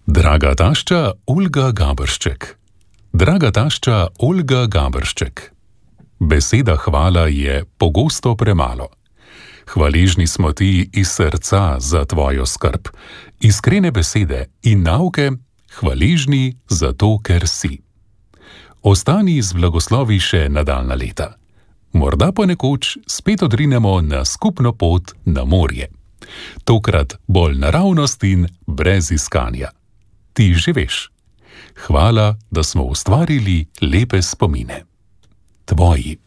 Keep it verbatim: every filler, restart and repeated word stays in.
Draga tašča Olga Gaberšček. Draga tašča Olga Gaberšček. Beseda hvala je pogosto premalo. Hvaležni smo ti iz srca za tvojo skrb, iskrene besede in nauke, hvaležni za to, ker si. Ostani z blagoslovi še nadaljnja leta. Morda pa nekoč spet odrinemo na skupno pot na morje. Tokrat bolj naravnost in brez iskanja. Ti že veš. Hvala, da smo ustvarili lepe spomine. Tvoji.